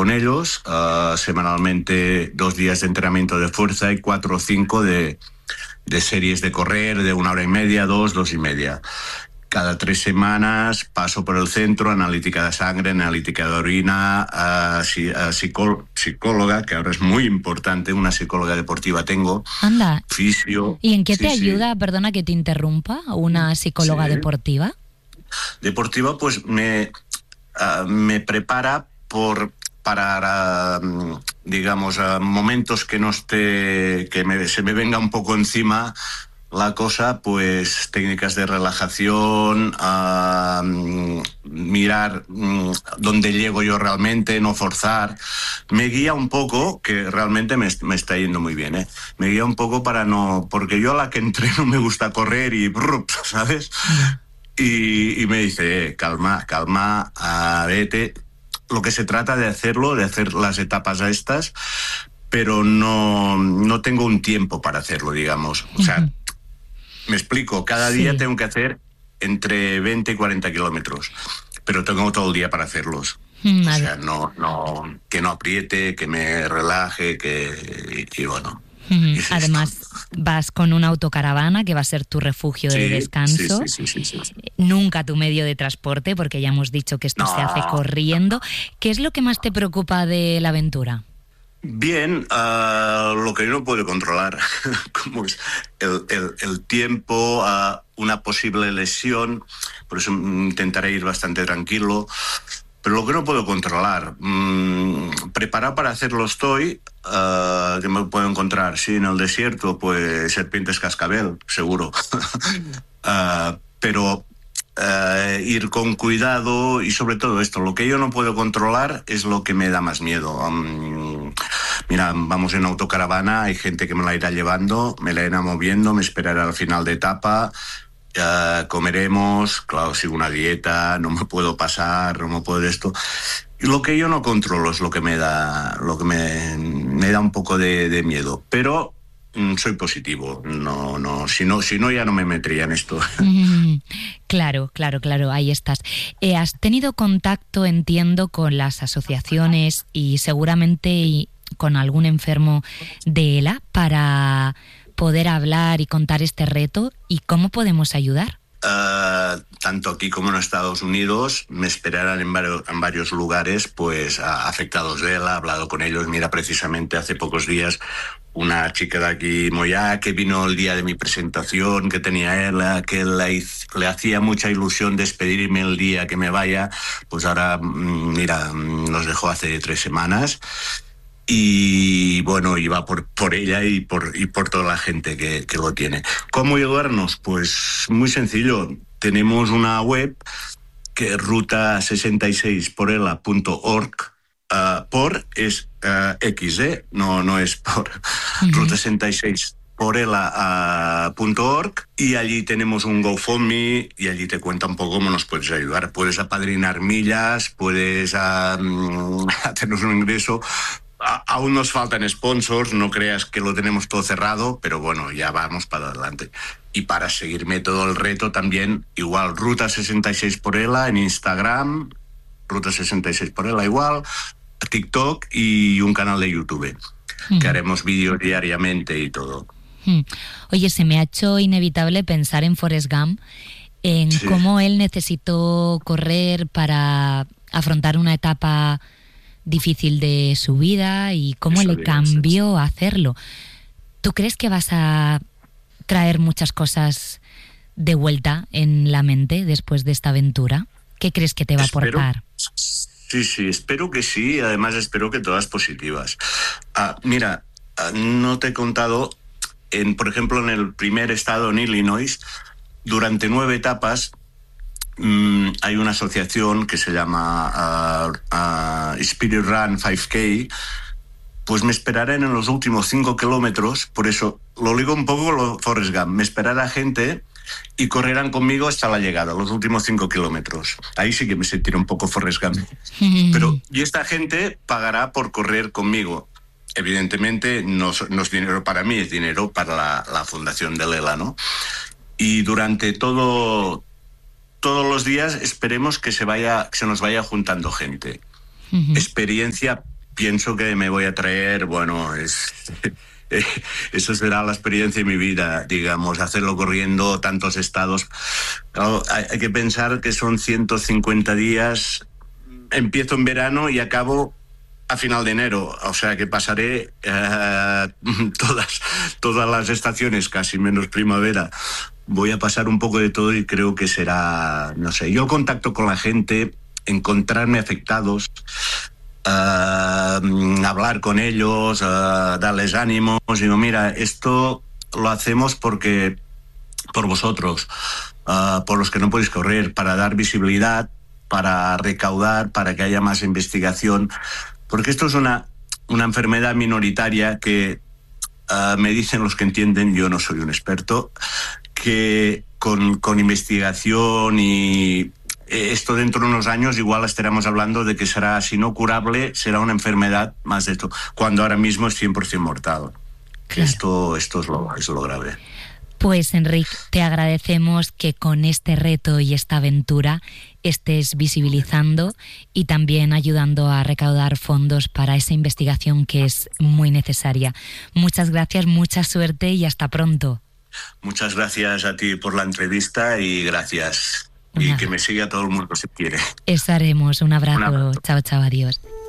con ellos, semanalmente 2 días de entrenamiento de fuerza y 4 o 5 de series de correr de 1 hora y media, 2 y media. Cada 3 semanas paso por el centro, analítica de sangre, analítica de orina, psicóloga, que ahora es muy importante, una psicóloga deportiva tengo. Anda. Fisio. ¿Y en qué te ayuda, perdona que te interrumpa, una psicóloga deportiva? Deportiva, pues me prepara para digamos, momentos que no esté, se me venga un poco encima la cosa, pues técnicas de relajación, mirar dónde llego yo realmente, no forzar. Me guía un poco, que realmente me está yendo muy bien, ¿eh? Me guía un poco porque yo a la que entreno me gusta correr y ¿sabes? Y me dice, calma, vete. Lo que se trata de hacerlo, de hacer las etapas a estas, pero no tengo un tiempo para hacerlo, digamos. O sea, me explico, cada día tengo que hacer entre 20 y 40 kilómetros, pero tengo todo el día para hacerlos. O sea, que no apriete, que me relaje, y bueno. Además, vas con una autocaravana que va a ser tu refugio de descanso. Sí. Nunca tu medio de transporte, porque ya hemos dicho que esto se hace corriendo. ¿Qué es lo que más te preocupa de la aventura? Bien, lo que yo no puedo controlar, como es el tiempo, una posible lesión, por eso intentaré ir bastante tranquilo. Pero lo que no puedo controlar, preparado para hacerlo estoy, que me puedo encontrar, sí, en el desierto, pues serpientes cascabel, seguro. Pero ir con cuidado y sobre todo esto, lo que yo no puedo controlar es lo que me da más miedo. Mira, vamos en autocaravana, hay gente que me la irá llevando, me la irá moviendo, me esperará al final de etapa. Comeremos, claro, sigo una dieta, no me puedo pasar, no me puedo esto. Y lo que yo no controlo es lo que me da un poco de miedo. Pero soy positivo. Si no ya no me metería en esto. Claro, ahí estás. Has tenido contacto, entiendo, con las asociaciones y seguramente con algún enfermo de ELA para poder hablar y contar este reto, y cómo podemos ayudar. Tanto aquí como en Estados Unidos me esperarán en varios lugares, pues afectados de él, he hablado con ellos. Mira, precisamente hace pocos días una chica de aquí, Moyá, que vino el día de mi presentación, que tenía él, que le hacía mucha ilusión despedirme el día que me vaya, pues ahora, mira, nos dejó hace 3 semanas. Y bueno, iba por ella y por toda la gente que lo tiene. ¿Cómo ayudarnos? Pues muy sencillo. Tenemos una web que es ruta66porela.org. Por es X, no es por. ruta66porela.org, y allí tenemos un GoFundMe y allí te cuenta un poco cómo nos puedes ayudar. Puedes apadrinar millas, puedes hacernos un ingreso. Aún nos faltan sponsors, no creas que lo tenemos todo cerrado, pero bueno, ya vamos para adelante. Y para seguirme todo el reto también, igual, Ruta66 porela en Instagram, Ruta66 porela igual, TikTok y un canal de YouTube, que haremos vídeos diariamente y todo. Oye, se me ha hecho inevitable pensar en Forrest Gump, en cómo él necesitó correr para afrontar una etapa difícil de su vida y cómo le cambió hacerlo. ¿Tú crees que vas a traer muchas cosas de vuelta en la mente después de esta aventura? ¿Qué crees que te va a aportar? Sí, espero que sí. Además, espero que todas positivas. Mira, no te he contado, por ejemplo, en el primer estado, en Illinois, durante 9 etapas, hay una asociación que se llama Spirit Run 5K. Pues me esperarán en los últimos 5 kilómetros, por eso lo ligo un poco con lo Forrest Gump. Me esperará gente y correrán conmigo hasta la llegada, los últimos 5 kilómetros. Ahí sí que me sentiré un poco Forrest Gump. Y esta gente pagará por correr conmigo. Evidentemente no es dinero para mí, es dinero para la fundación de Lela, ¿no? Y durante todos los días esperemos que se nos vaya juntando gente. Experiencia pienso que me voy a traer, bueno, eso será la experiencia de mi vida, digamos, hacerlo corriendo tantos estados. Claro, hay que pensar que son 150 días, empiezo en verano y acabo a final de enero, o sea que pasaré todas las estaciones, casi menos primavera. Voy a pasar un poco de todo y creo que será, no sé, yo contacto con la gente, encontrarme afectados, hablar con ellos, darles ánimos. Digo, mira, esto lo hacemos porque por vosotros, por los que no podéis correr, para dar visibilidad, para recaudar, para que haya más investigación, porque esto es una enfermedad minoritaria que me dicen los que entienden, yo no soy un experto, que con investigación y esto dentro de unos años igual estaremos hablando de que será, si no curable, será una enfermedad más de esto, cuando ahora mismo es 100% mortal. Claro. Esto es lo grave. Pues Enric, te agradecemos que con este reto y esta aventura estés visibilizando y también ayudando a recaudar fondos para esa investigación que es muy necesaria. Muchas gracias, mucha suerte y hasta pronto. Muchas gracias a ti por la entrevista y gracias. Y que me siga todo el mundo si quiere. Eso haremos. Un abrazo. Chao, chao, adiós.